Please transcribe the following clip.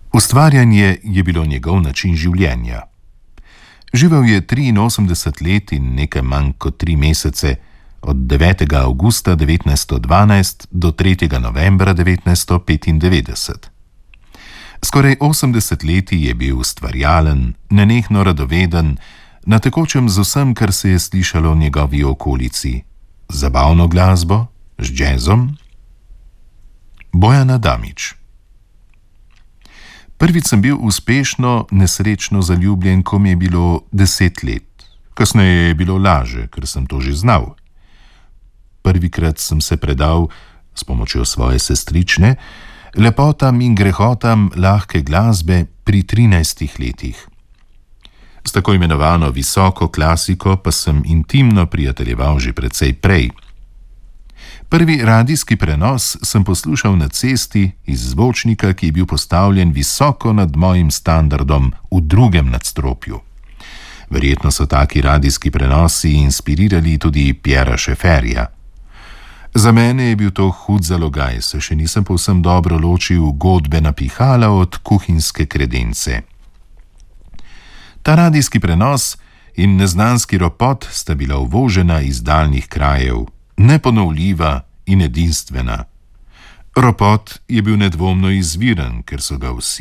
Ustvarjanje je bilo njegov način življenja. Živel je 83 let in nekaj manj kot 3 mesece, od 9. avgusta 1912 do 3. novembra 1995. Skoraj 80 let je bil ustvarjalen, nenehno radoveden, na tekočem z vsem, kar se je slišalo v njegovi okolici, z zabavno glasbo, z džezom. Bojan Adamič. Prvič sem bil uspešno, nesrečno zaljubljen, ko mi je bilo 10 let. Kasneje je bilo laže, ker sem to že znal. Prvikrat sem se predal, s pomočjo svoje sestrične, lepotam in grehotam lahke glasbe pri 13 letih. S tako imenovano visoko klasiko pa sem intimno prijateljeval že precej prej. Prvi radijski prenos sem poslušal na cesti iz zvočnika, ki je bil postavljen visoko nad mojim standardom v 2. nadstropju. Verjetno so taki radijski prenosi inspirirali tudi Pierra Schaefferja. Za mene je bil to hud zalogaj, saj še nisem povsem dobro ločil godbena pihala od kuhinjske kredence. Ta radijski prenos in neznanski ropot sta bila uvožena iz daljnih krajev, neponovljiva in edinstvena. Ropot je bil nedvomno izviren, ker so ga vsi